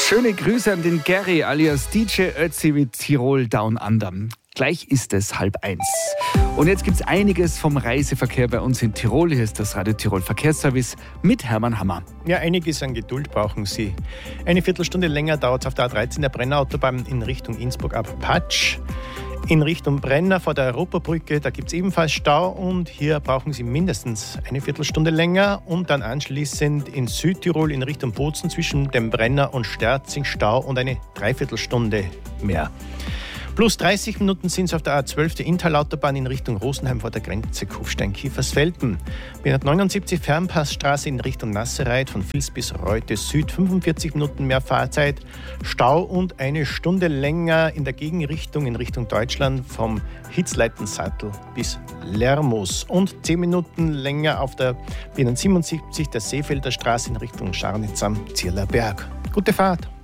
Schöne Grüße an den Gary alias DJ Ötzi mit Tirol Down Under. Gleich ist es 12:30. Und jetzt gibt es einiges vom Reiseverkehr bei uns in Tirol. Hier ist das Radio Tirol Verkehrsservice mit Hermann Hammer. Ja, einiges an Geduld brauchen Sie. Eine Viertelstunde länger dauert es auf der A13 der Brennerautobahn in Richtung Innsbruck ab Patsch. In Richtung Brenner vor der Europabrücke, da gibt es ebenfalls Stau und hier brauchen Sie mindestens eine Viertelstunde länger und dann anschließend in Südtirol in Richtung Bozen zwischen dem Brenner und Sterzing Stau und eine Dreiviertelstunde mehr. Plus 30 Minuten sind es auf der A12 der Inntal-Autobahn in Richtung Rosenheim vor der Grenze Kufstein-Kiefersfelden. B179 Fernpassstraße in Richtung Nasserreit von Vils bis Reute Süd 45 Minuten mehr Fahrzeit. Stau und eine Stunde länger in der Gegenrichtung in Richtung Deutschland vom Hitzleitensattel bis Lermoos. Und 10 Minuten länger auf der B177 der Seefelder Straße in Richtung Scharnitz am Zierler Berg. Gute Fahrt!